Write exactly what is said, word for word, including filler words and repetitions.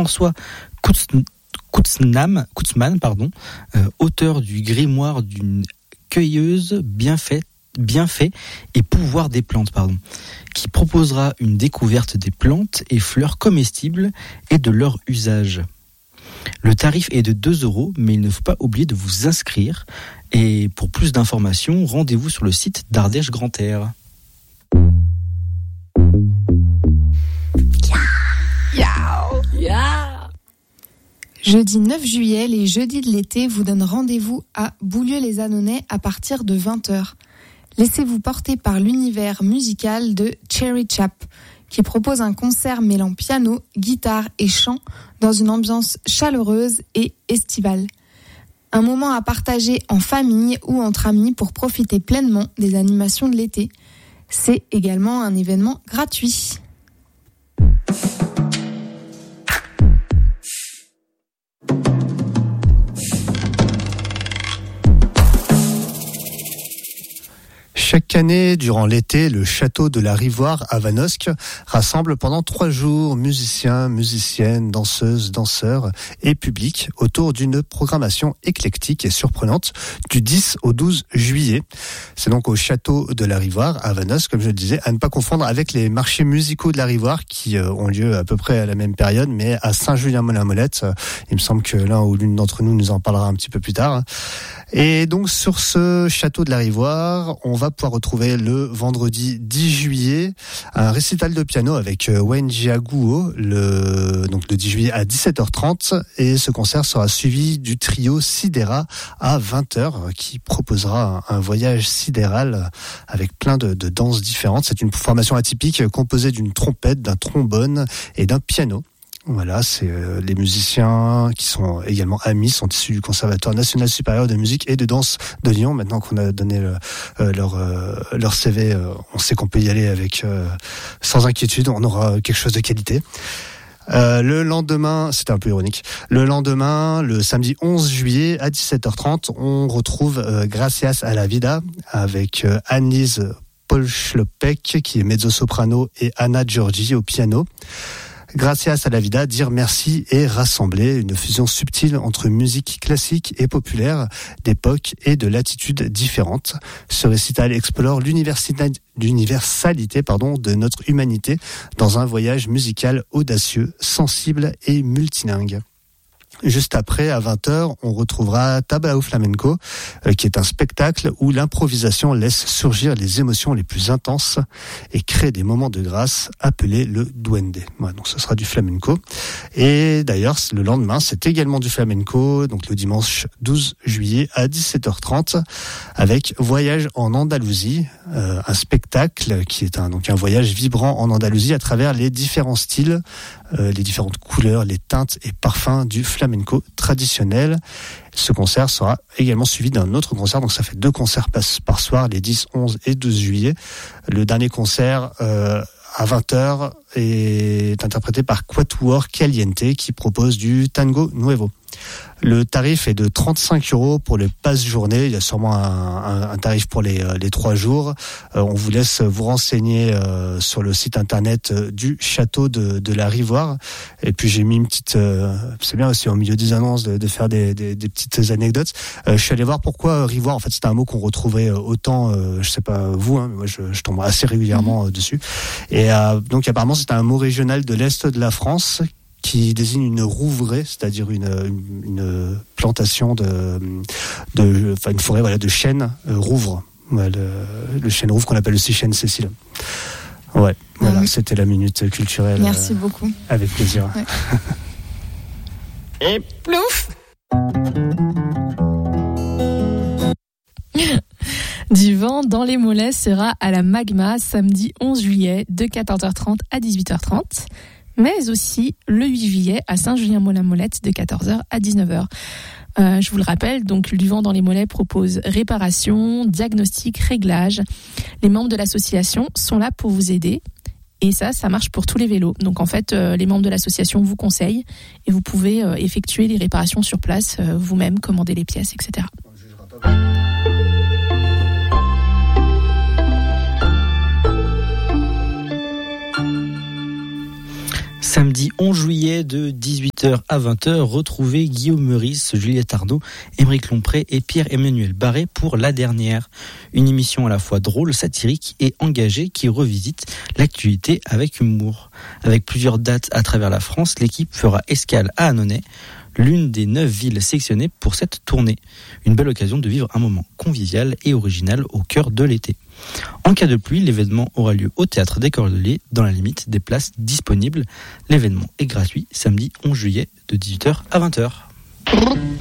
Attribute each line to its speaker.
Speaker 1: François Koutzmann, Koutzmann pardon, euh, auteur du grimoire d'une cueilleuse bien faite, bien fait et pouvoir des plantes, pardon, qui proposera une découverte des plantes et fleurs comestibles et de leur usage. Le tarif est de deux euros, mais il ne faut pas oublier de vous inscrire. Et pour plus d'informations, rendez-vous sur le site d'Ardèche Grand Air.
Speaker 2: Jeudi neuf juillet, les jeudis de l'été vous donnent rendez-vous à Boulieu-les-Annonais à partir de vingt heures. Laissez-vous porter par l'univers musical de Cherry Chap, qui propose un concert mêlant piano, guitare et chant dans une ambiance chaleureuse et estivale. Un moment à partager en famille ou entre amis pour profiter pleinement des animations de l'été. C'est également un événement gratuit.
Speaker 3: Chaque année, durant l'été, le château de la Rivoire à Vanosque rassemble pendant trois jours musiciens, musiciennes, danseuses, danseurs et public autour d'une programmation éclectique et surprenante du dix au douze juillet. C'est donc au château de la Rivoire à Vanosque, comme je le disais, à ne pas confondre avec les marchés musicaux de la Rivoire qui ont lieu à peu près à la même période, mais à Saint-Julien-Molin-Molette. Il me semble que l'un ou l'une d'entre nous nous en parlera un petit peu plus tard. Et donc sur ce château de la Rivoire, on va pouvoir retrouver le vendredi dix juillet un récital de piano avec Wayne Jiaguo, le donc le dix juillet à dix-sept heures trente, et ce concert sera suivi du trio Sidera à vingt heures qui proposera un, un voyage sidéral avec plein de, de danses différentes. C'est une formation atypique composée d'une trompette, d'un trombone et d'un piano. Voilà, c'est euh, les musiciens qui sont également amis, sont issus du Conservatoire national supérieur de musique et de danse de Lyon. Maintenant qu'on a donné le, euh, leur euh, leur C V, euh, on sait qu'on peut y aller avec euh, sans inquiétude. On aura quelque chose de qualité. Euh, le lendemain, c'était un peu ironique. Le lendemain, le samedi onze juillet à dix-sept heures trente, on retrouve euh, Gracias a la vida avec euh, Annelise Polschlopek qui est mezzo-soprano et Anna Giorgi au piano. Gracias a la vida, dire merci et rassembler, une fusion subtile entre musique classique et populaire, d'époque et de latitudes différentes. Ce récital explore l'universalité pardon, de notre humanité dans un voyage musical audacieux, sensible et multilingue. Juste après, à vingt heures, on retrouvera Tablao Flamenco, euh, qui est un spectacle où l'improvisation laisse surgir les émotions les plus intenses et crée des moments de grâce appelés le duende. Voilà, donc ce sera du flamenco. Et d'ailleurs, le lendemain, c'est également du flamenco, donc le dimanche douze juillet à dix-sept heures trente, avec Voyage en Andalousie, euh, un spectacle qui est un, donc un voyage vibrant en Andalousie à travers les différents styles, euh, les différentes couleurs, les teintes et parfums du flamenco traditionnel. Ce concert sera également suivi d'un autre concert, donc ça fait deux concerts par soir, les dix, onze et douze juillet. Le dernier concert euh, à vingt heures est interprété par Quatuor Caliente qui propose du tango nuevo. Le tarif est de trente-cinq euros pour les passes journée. Il y a sûrement un, un, un tarif pour les, les trois jours. Euh, on vous laisse vous renseigner euh, sur le site internet du château de, de la Rivoire. Et puis j'ai mis une petite, euh, c'est bien aussi au milieu des annonces de, de faire des, des, des petites anecdotes. Euh, je suis allé voir pourquoi Rivoire. En fait, c'était un mot qu'on retrouvait autant, euh, je sais pas vous, hein, mais moi je, je tombe assez régulièrement mmh. dessus. Et euh, donc apparemment c'était un mot régional de l'est de la France qui désigne une rouvraie, c'est-à-dire une, une, une plantation de, de, enfin une forêt voilà de chênes euh, rouvres, voilà, le, le chêne rouvre qu'on appelle aussi chêne Cécile. Ouais, voilà, mmh. C'était la minute culturelle.
Speaker 2: Merci euh, beaucoup.
Speaker 3: Avec plaisir.
Speaker 2: Ouais.
Speaker 4: Et plouf.
Speaker 5: Du vent dans les mollets sera à la Magma samedi onze juillet de quatorze heures trente à dix-huit heures trente. Mais aussi le huit juillet à Saint-Julien-Molin-Molette de quatorze heures à dix-neuf heures. Euh, je vous le rappelle, donc Du vent dans les mollets propose réparation, diagnostic, réglage. Les membres de l'association sont là pour vous aider. Et ça, ça marche pour tous les vélos. Donc en fait, euh, les membres de l'association vous conseillent et vous pouvez euh, effectuer les réparations sur place euh, vous-même, commander les pièces, et cetera.
Speaker 1: Samedi onze juillet de dix-huit heures à vingt heures, retrouvez Guillaume Meurice, Juliette Arnaud, Émeric Lompré et Pierre-Emmanuel Barré pour La Dernière. Une émission à la fois drôle, satirique et engagée qui revisite l'actualité avec humour. Avec plusieurs dates à travers la France, l'équipe fera escale à Annonay, l'une des neuf villes sélectionnées pour cette tournée. Une belle occasion de vivre un moment convivial et original au cœur de l'été. En cas de pluie, l'événement aura lieu au Théâtre des Cordeliers dans la limite des places disponibles. L'événement est gratuit samedi onze juillet de dix-huit heures à vingt heures.